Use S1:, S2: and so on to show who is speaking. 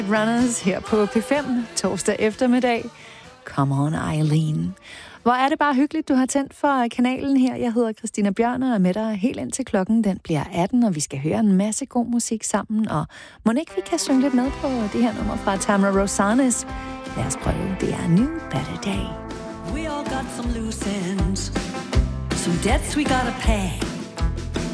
S1: Runners her på P5 torsdag eftermiddag. Come on, Eileen. Hvor er det bare hyggeligt, du har tændt for kanalen her. Jeg hedder Christina Bjørn og er med dig helt indtil klokken. Den bliver 18, og vi skal høre en masse god musik sammen. Og må ikke vi kan synge lidt med på det her nummer fra Tamara Rosanes. Lad os prøve. Det er New Better Day.
S2: We all got some loose ends, some debts we gotta pay.